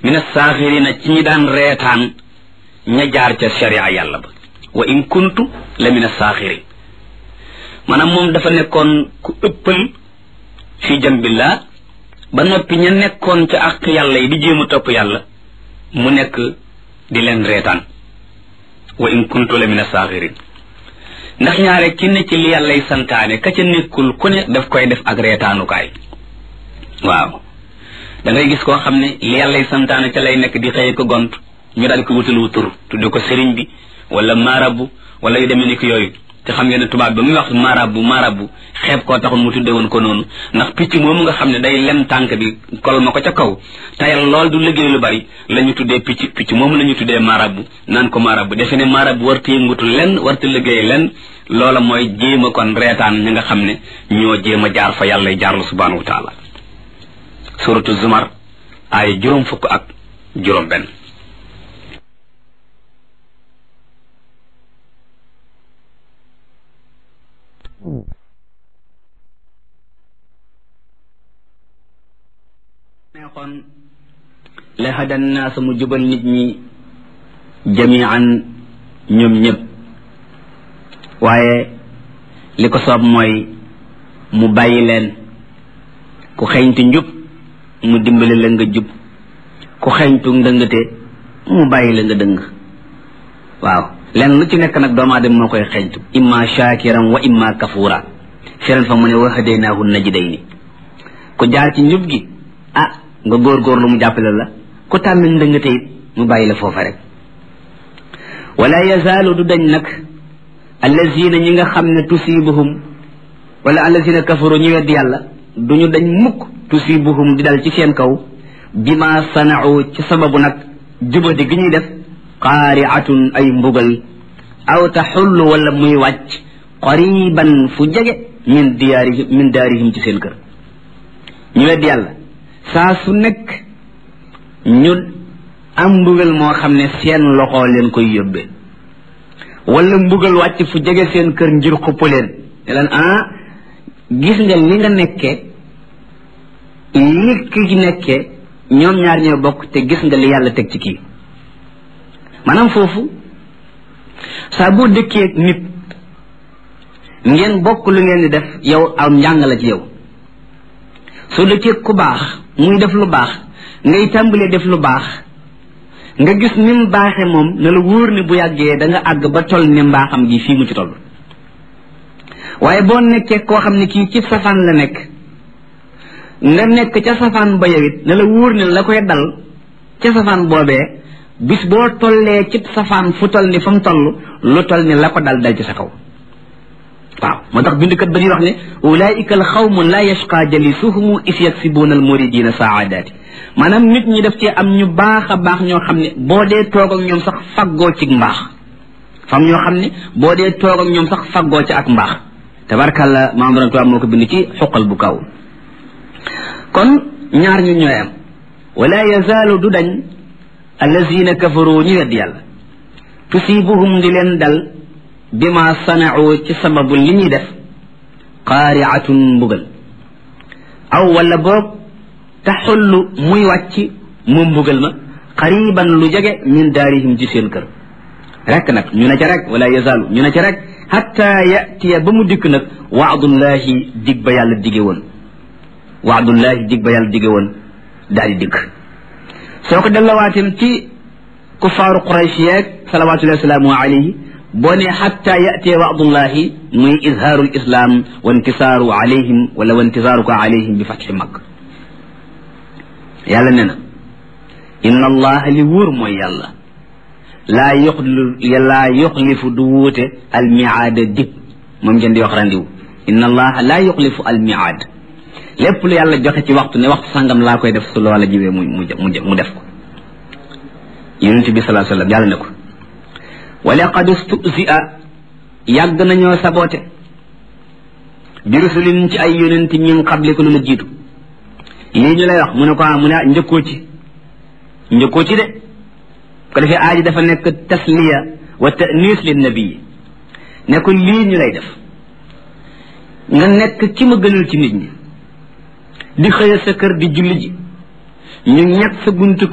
min as-saaxirina ci ñi daan reetaan ña jaar ca sharia yàlla ba wa in kuntu la min as-saaxirin maanaam moom dafa nekkoon ku ëppal fi jambillah ba noppi ña nekkoon ca ak yàlla yi di jéem a topp yàlla mu nekk di leen reetaan wa in kuntu la min as-saaxirin ndax ñaare ki ne ci li yàllay santaane ka ca nekkul ku ne daf koy def ak reetaanukaay waaw da ngay gis koo xam ne li yàllay santaane ca lay nekk di xëye ko gont ñu daal ko wutal wu tur tudde ko sëriñ bi wala marabu wala yu demee ni ko yooyu te xam ngeen ne tubaab ba muy wax marabu xeeb koo taxul mu tudde woon ko noonu ndax picc moomu nga xam ne day lem tànk bi kol ma ko ca kaw tayal lool du liggéey lu bari la ñu tuddee picc moomu la ñu tuddee marabu naan ko marabu defe ne marabu warta yëngutu lenn warta liggéey lenn loola mooy jéem a kon reetaan ñi nga xam ne ñoo jéem a jaar fa yàlla jaarlu subhanahu wa taala suratu zumar ay juróom fukk ak juróom benn neexoon la hadan naas mu jubal nit ñi jamian ñoom ñëpp waaye li ko soob mooy mu bàyyi leen ku xeeñtu njub mu dimbali la nga jub ku xeeñtu ndëngate mu bàyyi la nga dëng waaw leen lu ci nekk nag doomu aadama moo koy xeeñtu imma shakiran wa imma kafura feren fa mu ne wa hadaynaahu najdayni ku jaar ci njub gi nga góorgóorlu mu jàppale la ku tànn ndëngate it mu bàyyi la foofa rek wala yazaalu du dañ nag allazina ñi nga xam ne tusibuhum wala allazina kafaru ñu weddi yàlla duñu dañ mukk tusibuhum di dal ci seen kaw bima sana'u ci sababu nag jubadi gi ñuy def qaari'atun ay mbugal aw taxullu wala muy wàcc qariban fu jege min daarihim ci seen kër ñu weddi yàlla saa su nekk ñu am mbugal moo xam ne seen loxo leen koy yóbbee wala mbugal wàcc fu jege seen kër ngir xupp leen ne leen gis nga li nga nekkee li ki nekkee ñoom ñaar ñoo bokk te gis nga li yàlla teg ci kii maanaam foofu saa boo dëkkee nit ngeen bokk lu ngeen di def yow am njàng la ci yow soo dëkkee ku baax muy def lu baax ngay tàmbalee def lu baax nga gis ni mu baaxee moom na la wóor ne bu yàggee da nga àgg ba toll ne mbaaxam gi fii mu ci toll waaye boo nekkee koo xam ne kii ci safaan la nekk nga nekk ca safaan ba yow it na la wóor ne la koy dal ca safaan boobee bis boo tollee ci safaan fu toll ni fa mu toll lu toll ni la ko dal ci sa kaw waaw moo tax bindkat ba ñuy wax ne ulaika al xawmu la yashqa jalisuhumu is yaksibuuna al muridina saadaati maanaam nit ñi daf ci am ñu baax a baax ñoo xam ne boo dee toog ak ñoom sax faggoo ci mbaax fam ñoo xam ne boo dee toog ak ñoom sax faggoo ci ak mbaax tabarkàlla maam borom tubaab moo ko bind ci xuqal bu kaw kon ñaar ñu ñooy am wala yazaalu du dañ allazina kafaru ñu wedd yàlla tusibuhum di leen dal bima sana'u ci sababu li ñuy def qaari'atun mbugal aw wala boog taxullu muy wàcc moom mbugal ma qariban lu jege min daarihim ci seen kër rek nag ñu ne ca rek wala yazaalu ñu ne ca rek hatta yatiya ba mu dikk nag waadullahi dig ba yàlla dige woon waadullahi dig ba yàlla dige woon daal di dikk soo ko dellawaatem ci kuffaaru quraysh yeeg salawatullahi wasalaamu alayhi boo ne xatta yatee waadullahi muy izhaaru lislam wa intisaaru alayhim wala wa intisaaruka alayhim bi fatxi mag yàlla ne na inna allaha li wóor mooy yàlla laa yuxlifu du wuute almiaada dig moom ngeen di wax randiw inna allaha laa yuxlifu almiaad lépp lu yàlla joxe ci waxtu ne waxtu sàngam laa koy def su loola jiwee mu def ko yonent bi salaa sallam yàlla ne ko wa laqad stuzi'a yàgg nañoo saboote bi rusulin ci ay yonent min qablika lu la jiitu lii ñu lay wax mu ne ko mu ne njëkkoo ci de ko defee aaji dafa nekk tasliya wa ta'nis lin nabi ne ko lii ñu lay def nga nekk ci ma gënal ci nit ñi di xëya sa kër di julli ji ñu ñett sa buntu